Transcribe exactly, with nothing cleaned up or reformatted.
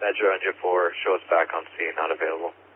Metro Engine four, show us back on scene, not available.